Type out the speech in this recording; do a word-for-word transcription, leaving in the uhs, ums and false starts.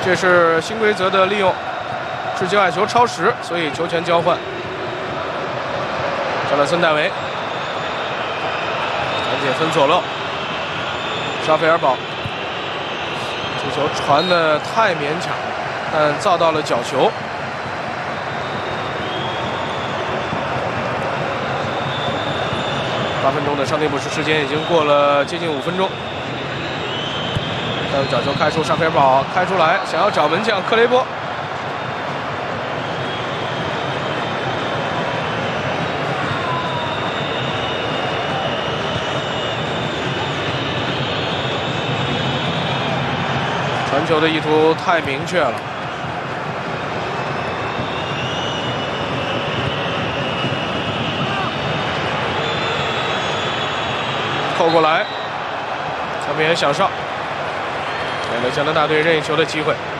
这是新规则的利用，制界外球超时，所以球权交换。扎勒森戴维，赶紧分左漏，沙菲尔堡，这球传的太勉强，但造到了角球。八分钟的伤停补时时间已经过了接近五分钟。 再用角球开出，沙菲尔堡开出来，想要找门将克雷波。传球的意图太明确了。扣过来，侧边想上。 给了加拿大队任意球的机会。